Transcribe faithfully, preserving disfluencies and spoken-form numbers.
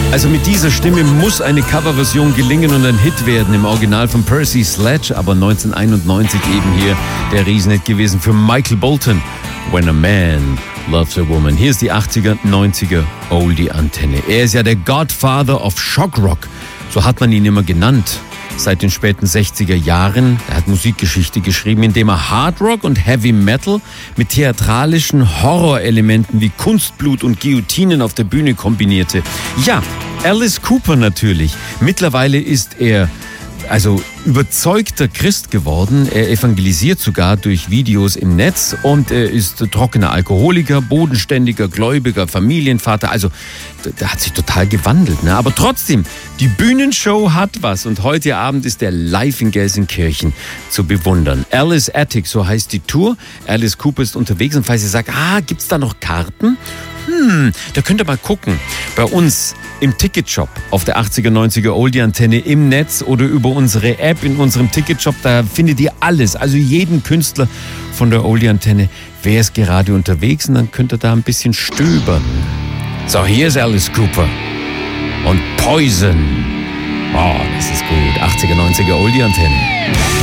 Also mit dieser Stimme muss eine Coverversion gelingen und ein Hit werden. Im Original von Percy Sledge, aber neunzehnhunderteinundneunzig eben hier der Riesenhit gewesen für Michael Bolton. When a Man Loves a Woman. Hier ist die achtziger, neunziger Oldie-Antenne. Er ist ja der Godfather of Shock Rock. So hat man ihn immer genannt. Seit den späten sechziger Jahren. Er hat Musikgeschichte geschrieben, indem er Hard Rock und Heavy Metal mit theatralischen Horrorelementen wie Kunstblut und Guillotinen auf der Bühne kombinierte. Ja, Alice Cooper natürlich. Mittlerweile ist er also überzeugter Christ geworden. Er evangelisiert sogar durch Videos im Netz und er ist trockener Alkoholiker, bodenständiger, gläubiger Familienvater. Also der hat sich total gewandelt. Ne? Aber trotzdem, die Bühnenshow hat was und heute Abend ist er live in Gelsenkirchen zu bewundern. Alice Attic, so heißt die Tour. Alice Cooper ist unterwegs und falls ihr sagt, ah, gibt's da noch Karten? Hm, da könnt ihr mal gucken. Bei uns im Ticketshop auf der achtziger, neunziger Oldie-Antenne im Netz oder über unsere App in unserem Ticketshop, da findet ihr alles, also jeden Künstler von der Oldie-Antenne. Wer ist gerade unterwegs und dann könnt ihr da ein bisschen stöbern. So, hier ist Alice Cooper und Poison. Oh, das ist gut. achtziger, neunziger Oldie-Antenne.